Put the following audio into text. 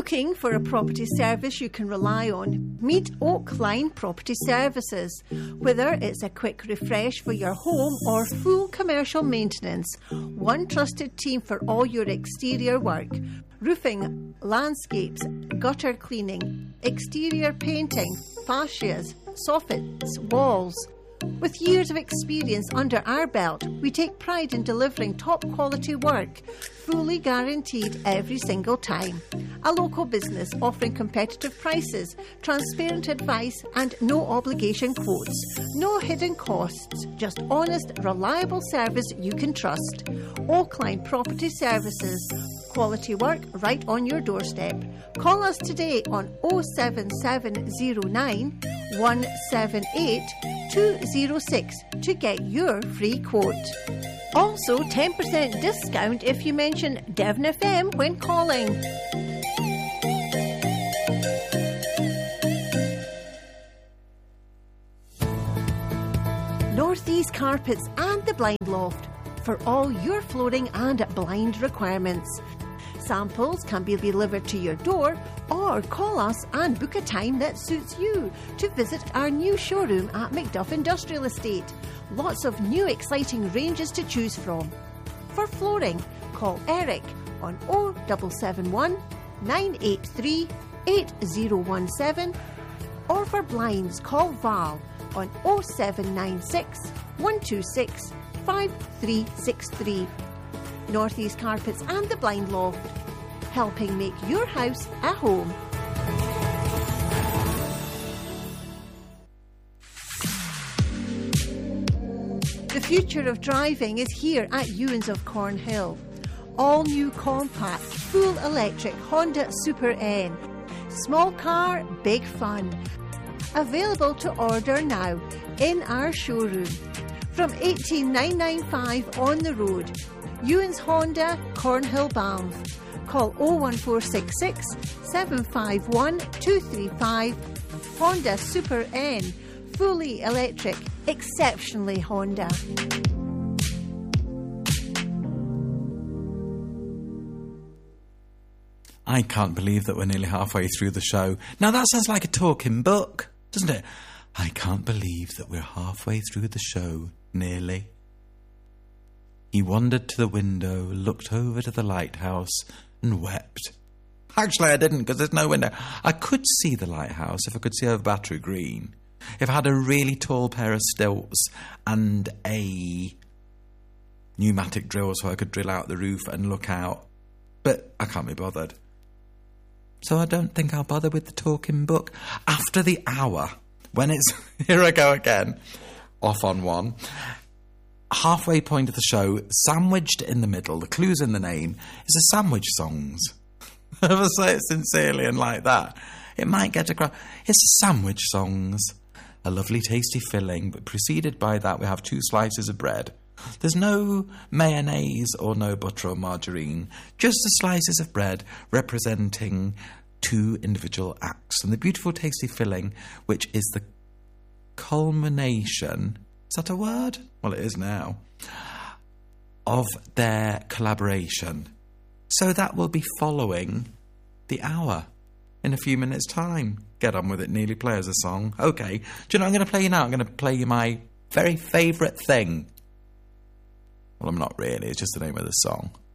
Looking for a property service you can rely on? Meet Oakline Property Services. Whether it's a quick refresh for your home or full commercial maintenance, one trusted team for all your exterior work. Roofing, landscapes, gutter cleaning, exterior painting, fascias, soffits, walls. With years of experience under our belt, we take pride in delivering top quality work, fully guaranteed every single time. A local business offering competitive prices, transparent advice and no obligation quotes. No hidden costs, just honest, reliable service you can trust. Oakline Property Services. Quality work right on your doorstep. Call us today on 07709 178 206 to get your free quote. Also, 10% discount if you mention Devon FM when calling. Northeast Carpets and the Blind Loft for all your flooring and blind requirements. Samples can be delivered to your door or call us and book a time that suits you to visit our new showroom at Macduff Industrial Estate. Lots of new exciting ranges to choose from. For flooring, call Eric on 0771 983 8017 or for blinds, call Val on 0796 126 5363. Northeast Carpets and the Blind Loft, helping make your house a home. The future of driving is here at Ewans of Cornhill. All new compact, full electric Honda Super N. Small car, big fun. Available to order now in our showroom. From 18995 on the road. Ewans Honda, Cornhill Bound. Call 01466 751 235. Honda Super N. Fully electric, exceptionally Honda. I can't believe that we're nearly halfway through the show. Now that sounds like a talking book, doesn't it? I can't believe that we're halfway through the show, nearly. He wandered to the window, looked over to the lighthouse, and wept. Actually, I didn't, because there's no window. I could see the lighthouse if I could see over Battery Green. If I had a really tall pair of stilts and a pneumatic drill so I could drill out the roof and look out. But I can't be bothered. So I don't think I'll bother with the talking book. After the hour, when it's... Here I go again. Off on one. Halfway point of the show, sandwiched in the middle, the clue's in the name, is a sandwich songs. If I say it sincerely and like that, it might get across. It's sandwich songs. A lovely tasty filling, but preceded by that we have 2 slices of bread. There's no mayonnaise or no butter or margarine, just the slices of bread representing 2 individual acts. And the beautiful tasty filling, which is the culmination... Is that a word? Well, it is now. Of their collaboration. So that will be following the hour in a few minutes' time. Get on with it, Nearly. Play us a song. Okay. Do you know what I'm going to play you now? I'm going to play you my very favourite thing. Well, I'm not really. It's just the name of the song.